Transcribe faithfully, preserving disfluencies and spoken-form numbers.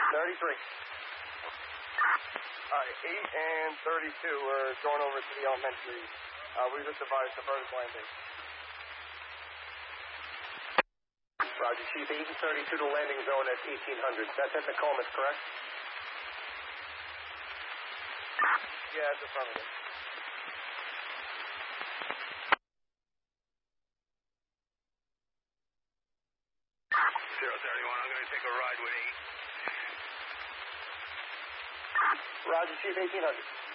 thirty-three. All right, eight and thirty-two. We're going over to the elementary. Uh, we just advised the first landing. Roger, Chief, eight and thirty-two to landing zone at eighteen hundred. That's at Nokomis, correct? Yeah, it's in front of us. zero thirty-one, I'm going to take a ride with eight. Roger, Chief, eighteen hundred.